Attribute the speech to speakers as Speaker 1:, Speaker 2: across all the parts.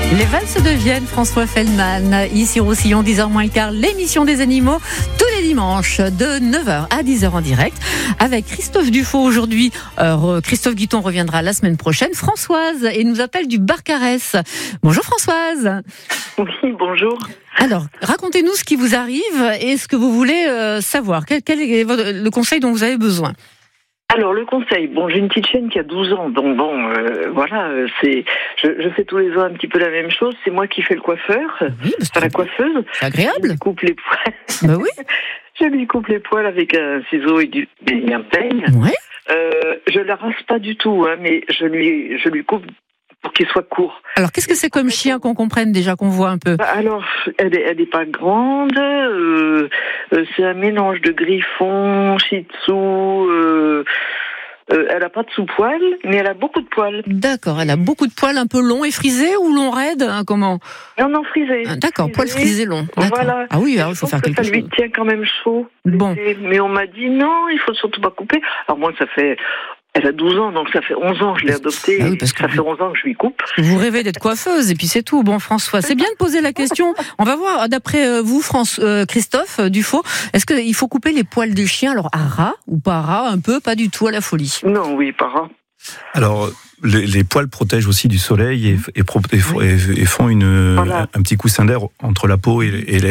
Speaker 1: Les valses de Vienne, François Feldman, ici Roussillon, 10h moins le quart, l'émission des animaux, tous les dimanches, de 9h à 10h en direct, avec Christophe Dufaux aujourd'hui. Christophe Guiton reviendra la semaine prochaine. Françoise, et nous appelle du Barcarès. Bonjour Françoise.
Speaker 2: Oui, bonjour.
Speaker 1: Alors, racontez-nous ce qui vous arrive et ce que vous voulez savoir. Quel est le conseil dont vous avez besoin ?
Speaker 2: Alors, le conseil, j'ai une petite chienne qui a 12 ans, donc voilà, je fais tous les ans un petit peu la même chose, c'est moi qui fais le coiffeur,
Speaker 1: oui,
Speaker 2: la coiffeuse.
Speaker 1: C'est agréable.
Speaker 2: Je lui coupe les poils.
Speaker 1: Bah oui.
Speaker 2: Je lui coupe les poils avec un ciseau et un peigne.
Speaker 1: Ouais.
Speaker 2: Je la rase pas du tout, mais je lui coupe pour qu'il soit court.
Speaker 1: Alors, qu'est-ce que c'est comme chien qu'on comprenne déjà, qu'on voit un peu ?
Speaker 2: Alors, elle est pas grande. C'est un mélange de griffon, shih tzu. Elle a pas de sous-poil, mais elle a beaucoup de poils.
Speaker 1: D'accord, elle a beaucoup de poils un peu longs et frisés ou longs raides, hein, comment ?
Speaker 2: Non, frisés.
Speaker 1: D'accord, poils frisés longs. D'accord.
Speaker 2: Voilà.
Speaker 1: Ah oui, alors il faut faire quelque chose.
Speaker 2: Ça lui tient quand même chaud.
Speaker 1: Bon.
Speaker 2: Mais on m'a dit non, il faut surtout pas couper. Alors moi, elle a 12 ans, donc ça fait 11 ans que je l'ai adoptée.
Speaker 1: Ah oui, parce que
Speaker 2: ça fait 11 ans que je lui coupe.
Speaker 1: Vous rêvez d'être coiffeuse, et puis c'est tout. Bon, François, c'est bien de poser la question. On va voir, d'après vous, Christophe Dufaux, est-ce qu'il faut couper les poils du chien, alors à ras ou pas à ras, un peu, pas du tout à la folie ?
Speaker 2: Non, oui, pas ras.
Speaker 3: Alors, les poils protègent aussi du soleil et font
Speaker 2: voilà.
Speaker 3: un petit coussin d'air entre la peau et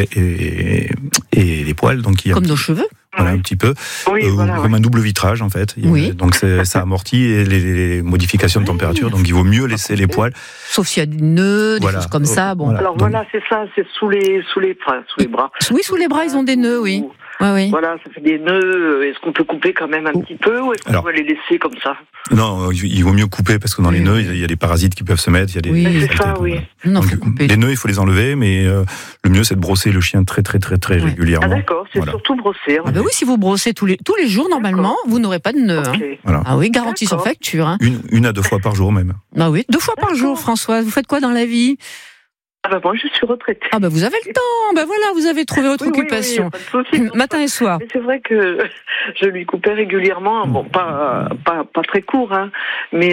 Speaker 3: les poils. Donc,
Speaker 1: comme nos cheveux.
Speaker 3: Voilà, un petit peu.
Speaker 2: Oui,
Speaker 3: comme un double vitrage, en fait.
Speaker 1: Oui.
Speaker 3: Donc, ça amortit les modifications de température. Donc, il vaut mieux laisser les poils.
Speaker 1: Sauf s'il y a des nœuds, des choses comme ça. Bon.
Speaker 2: Alors, voilà, c'est ça, c'est sous les bras.
Speaker 1: Oui, sous les bras, ils ont des nœuds, oui. Oui.
Speaker 2: Voilà, ça fait des nœuds. Est-ce qu'on peut couper quand même un petit peu ou est-ce qu'on doit les laisser comme ça ?
Speaker 3: Non, il vaut mieux couper parce que dans les nœuds, il y a des parasites qui peuvent se mettre. Il y a des
Speaker 2: c'est ça, oui.
Speaker 1: Non,
Speaker 3: donc,
Speaker 1: faut couper.
Speaker 3: les nœuds, il faut les enlever, mais le mieux, c'est de brosser le chien très, très, très, très régulièrement.
Speaker 2: Ah d'accord, c'est surtout brosser.
Speaker 1: Ah bah oui, si vous brossez tous les jours, normalement, vous n'aurez pas de nœuds.
Speaker 2: Okay.
Speaker 1: Hein.
Speaker 3: Voilà.
Speaker 1: Ah oui, garantie sur facture. Hein.
Speaker 3: Une à 2 fois par jour même.
Speaker 1: Ah oui, 2 fois par jour, Françoise. Vous faites quoi dans la vie ?
Speaker 2: Ah bah moi, je suis retraitée.
Speaker 1: Ah bah vous avez le temps. Bah voilà, vous avez trouvé votre occupation.
Speaker 2: Oui, pas de souci.
Speaker 1: Matin et soir.
Speaker 2: Mais c'est vrai que je lui coupais régulièrement. Bon, pas très court, mais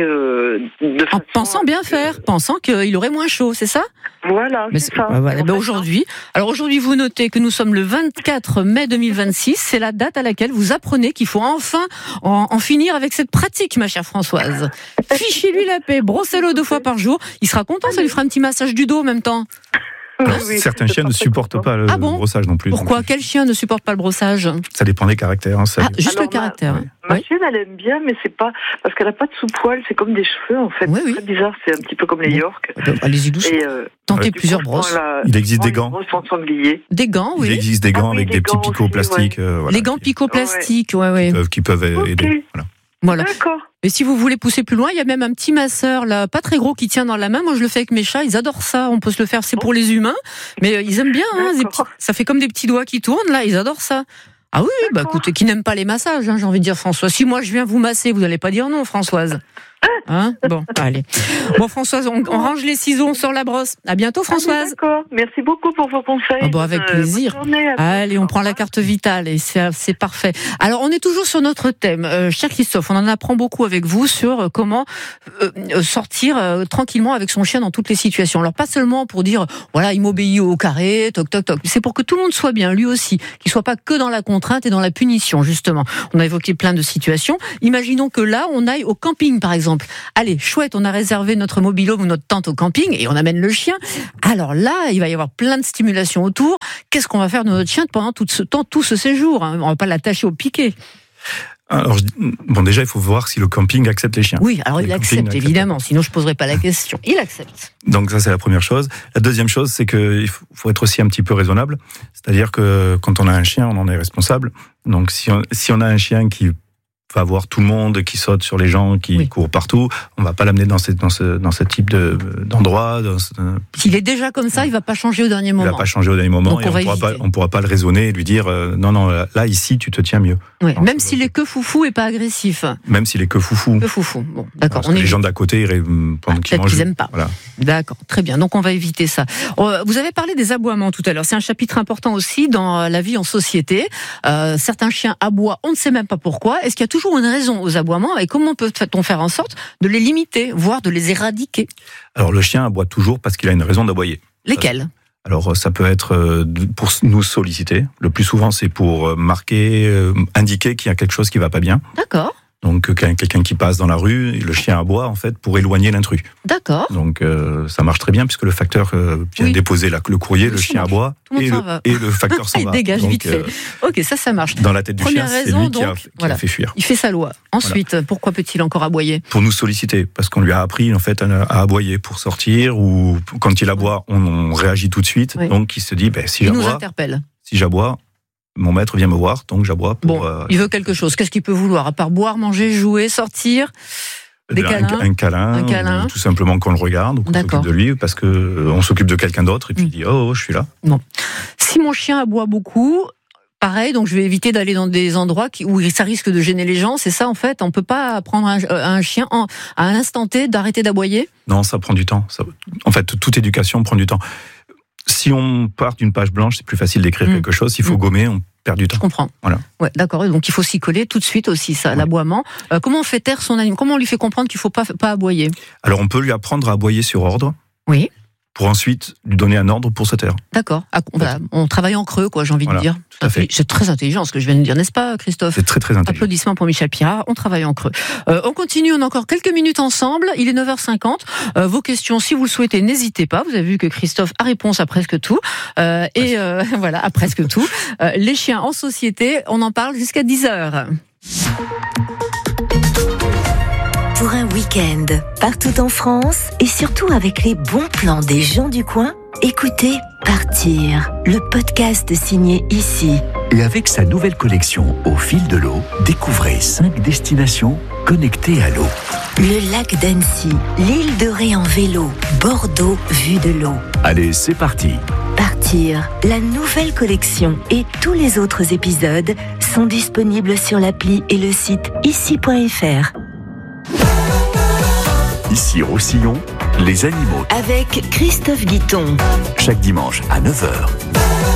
Speaker 2: de façon.
Speaker 1: En pensant bien faire, pensant qu'il aurait moins chaud, c'est ça ?
Speaker 2: Voilà, c'est ça.
Speaker 1: Voilà. Aujourd'hui, vous notez que nous sommes le 24 mai 2026. C'est la date à laquelle vous apprenez qu'il faut enfin en finir avec cette pratique, ma chère Françoise. Fichez-lui la paix, brossez-le 2 fois par jour. Il sera content, ça lui fera un petit massage du dos en même temps.
Speaker 3: Alors, certains chiens ne supportent pas le brossage non plus.
Speaker 1: Pourquoi ? Quel chien ne supporte pas le brossage ?
Speaker 3: Ça dépend des caractères.
Speaker 1: Juste le caractère.
Speaker 2: Ma chienne, elle aime bien, mais c'est pas parce qu'elle a pas de sous-poil. C'est comme des cheveux en fait. C'est très bizarre. C'est un petit peu comme les York.
Speaker 1: Allez-y doucement. Tentez plusieurs brosses.
Speaker 3: Il existe des gants.
Speaker 2: Des
Speaker 1: gants, oui.
Speaker 3: Il existe des gants avec des petits picots plastiques.
Speaker 1: Les gants picots plastiques,
Speaker 3: qui peuvent aider.
Speaker 1: Voilà.
Speaker 2: D'accord.
Speaker 1: Et si vous voulez pousser plus loin, il y a même un petit masseur là, pas très gros, qui tient dans la main. Moi, je le fais avec mes chats. Ils adorent ça. On peut se le faire. C'est pour les humains, mais ils aiment bien. Ça fait comme des petits doigts qui tournent là. Ils adorent ça. Ah oui, écoutez, qui n'aime pas les massages, j'ai envie de dire, François. Si moi je viens vous masser, vous n'allez pas dire non, Françoise. Hein ? Bon, allez. Bon, Françoise, on range les ciseaux, on sort la brosse. À bientôt, Françoise.
Speaker 2: D'accord. Merci beaucoup pour vos conseils.
Speaker 1: Avec plaisir. Allez, on prend la carte vitale et c'est parfait. Alors, on est toujours sur notre thème. Cher Christophe, on en apprend beaucoup avec vous sur comment sortir tranquillement avec son chien dans toutes les situations. Alors, pas seulement pour dire, voilà, il m'obéit au carré, toc, toc, toc. C'est pour que tout le monde soit bien, lui aussi. Qu'il soit pas que dans la contrainte et dans la punition, justement. On a évoqué plein de situations. Imaginons que là, on aille au camping, par exemple. Allez, chouette, on a réservé notre mobil-home ou notre tente au camping et on amène le chien. Alors là, il va y avoir plein de stimulation autour. Qu'est-ce qu'on va faire de notre chien pendant tout ce séjour ? On va pas l'attacher au piquet.
Speaker 3: Alors, déjà, il faut voir si le camping accepte les chiens.
Speaker 1: Oui, alors il accepte, évidemment, sinon je ne poserai pas la question. Il accepte.
Speaker 3: Donc ça, c'est la première chose. La deuxième chose, c'est qu'il faut être aussi un petit peu raisonnable. C'est-à-dire que quand on a un chien, on en est responsable. Donc si on a un chien qui va voir tout le monde, qui saute sur les gens, qui court partout, on va pas l'amener dans ce type d'endroit.
Speaker 1: S'il est déjà comme ça, il va pas changer au dernier moment.
Speaker 3: Il va pas changer au dernier moment.
Speaker 1: Donc
Speaker 3: et on pourra pas le raisonner et lui dire non, là ici tu te tiens mieux.
Speaker 1: Oui, même s'il est que foufou et pas agressif.
Speaker 3: Même s'il est que foufou.
Speaker 1: Que foufou. Bon, d'accord.
Speaker 3: Parce que les gens d'à côté, pendant qu'ils mangent,
Speaker 1: ils aiment pas.
Speaker 3: Voilà.
Speaker 1: D'accord, très bien. Donc on va éviter ça. Vous avez parlé des aboiements tout à l'heure. C'est un chapitre important aussi dans la vie en société. Certains chiens aboient, on ne sait même pas pourquoi. Est-ce qu'il y a toujours toujours une raison aux aboiements, et comment peut-on faire en sorte de les limiter, voire de les éradiquer?
Speaker 3: Alors le chien aboie toujours parce qu'il a une raison d'aboyer.
Speaker 1: Lesquelles?
Speaker 3: Alors ça peut être pour nous solliciter. Le plus souvent c'est pour marquer, indiquer qu'il y a quelque chose qui va pas bien.
Speaker 1: D'accord.
Speaker 3: Donc quelqu'un qui passe dans la rue, le chien aboie en fait pour éloigner l'intrus.
Speaker 1: D'accord.
Speaker 3: Donc ça marche très bien puisque le facteur vient déposer le courrier, le chien aboie et le facteur s'en va.
Speaker 1: Il dégage vite fait. Ok, ça marche.
Speaker 3: Dans la tête du chien, c'est lui qui a fait fuir.
Speaker 1: Il fait sa loi. Ensuite, pourquoi peut-il encore aboyer?
Speaker 3: Pour nous solliciter, parce qu'on lui a appris en fait à aboyer pour sortir, ou quand il aboie, on réagit tout de suite. Oui. Donc il se dit, si
Speaker 1: il nous interpelle.
Speaker 3: Si j'aboie, mon maître vient me voir, donc j'aboie.
Speaker 1: Il veut quelque chose. Qu'est-ce qu'il peut vouloir? À part boire, manger, jouer, sortir?
Speaker 3: Un câlin, ou tout simplement qu'on le regarde, ou qu'on s'occupe de lui, parce qu'on s'occupe de quelqu'un d'autre, et puis il dit, oh, je suis là.
Speaker 1: Bon. Si mon chien aboie beaucoup, pareil, donc je vais éviter d'aller dans des endroits où ça risque de gêner les gens, c'est ça en fait? On peut pas prendre un chien à un instant T d'arrêter d'aboyer? Non,
Speaker 3: ça prend du temps. En fait, toute éducation prend du temps. Si on part d'une page blanche, c'est plus facile d'écrire quelque chose. S'il faut gommer, on perd du temps.
Speaker 1: Je comprends.
Speaker 3: Voilà.
Speaker 1: Ouais, d'accord. Donc il faut s'y coller tout de suite aussi, ça, l'aboiement. Comment on fait taire son animal? Comment on lui fait comprendre qu'il ne faut pas aboyer? Alors
Speaker 3: on peut lui apprendre à aboyer sur ordre.
Speaker 1: Oui.
Speaker 3: Pour ensuite lui donner un ordre pour se taire.
Speaker 1: D'accord. On travaille en creux, quoi, j'ai envie de dire.
Speaker 3: Tout à fait.
Speaker 1: C'est très intelligent ce que je viens de dire, n'est-ce pas, Christophe?
Speaker 3: C'est très très intelligent.
Speaker 1: Applaudissements pour Michel Pirard. On travaille en creux. On continue, on a encore quelques minutes ensemble. Il est 9h50. Vos questions, si vous le souhaitez, n'hésitez pas. Vous avez vu que Christophe a réponse à presque tout. Voilà, à presque tout. Les chiens en société, on en parle jusqu'à 10h.
Speaker 4: Pour un week-end, partout en France et surtout avec les bons plans des gens du coin, écoutez Partir, le podcast signé Ici.
Speaker 5: Et avec sa nouvelle collection Au fil de l'eau, découvrez 5 destinations connectées à l'eau.
Speaker 4: Le lac d'Annecy, l'île de Ré en vélo, Bordeaux, vue de l'eau.
Speaker 5: Allez, c'est parti.
Speaker 4: Partir, la nouvelle collection et tous les autres épisodes sont disponibles sur l'appli et le site ici.fr.
Speaker 5: Ici Roussillon, les animaux.
Speaker 4: Avec Christophe Guiton.
Speaker 5: Chaque dimanche à 9h.